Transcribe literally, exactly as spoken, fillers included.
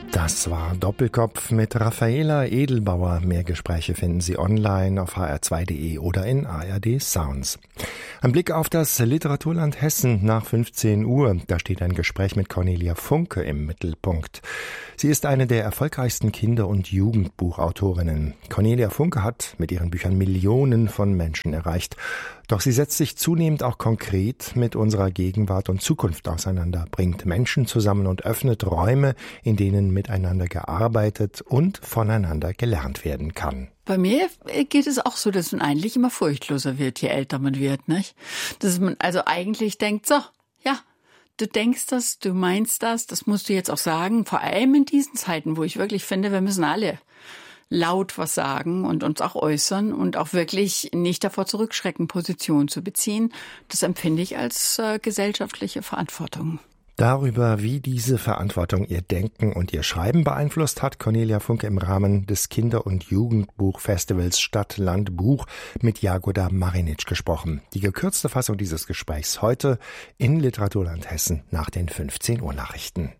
Das war Doppelkopf mit Raffaela Edelbauer. Mehr Gespräche finden Sie online auf h r zwei punkt d e oder in A R D Sounds. Ein Blick auf das Literaturland Hessen nach fünfzehn Uhr. Da steht ein Gespräch mit Cornelia Funke im Mittelpunkt. Sie ist eine der erfolgreichsten Kinder- und Jugendbuchautorinnen. Cornelia Funke hat mit ihren Büchern Millionen von Menschen erreicht. Doch sie setzt sich zunehmend auch konkret mit unserer Gegenwart und Zukunft auseinander, bringt Menschen zusammen und öffnet Räume, in denen miteinander gearbeitet und voneinander gelernt werden kann. Bei mir geht es auch so, dass man eigentlich immer furchtloser wird, je älter man wird, nicht? Dass man also eigentlich denkt, so, ja, du denkst das, du meinst das, das musst du jetzt auch sagen. Vor allem in diesen Zeiten, wo ich wirklich finde, wir müssen alle laut was sagen und uns auch äußern und auch wirklich nicht davor zurückschrecken, Position zu beziehen. Das empfinde ich als äh, gesellschaftliche Verantwortung. Darüber, wie diese Verantwortung ihr Denken und ihr Schreiben beeinflusst, hat Cornelia Funke im Rahmen des Kinder- und Jugendbuchfestivals Stadt, Land, Buch mit Jagoda Marinic gesprochen. Die gekürzte Fassung dieses Gesprächs heute in Literaturland Hessen nach den fünfzehn Uhr Nachrichten.